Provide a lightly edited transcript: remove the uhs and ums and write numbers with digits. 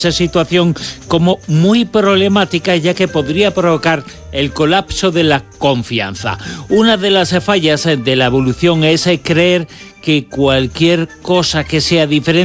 esa situación como muy problemática, ya que podría provocar el colapso de la confianza. Una de las fallas de la evolución es creer que cualquier cosa que sea diferente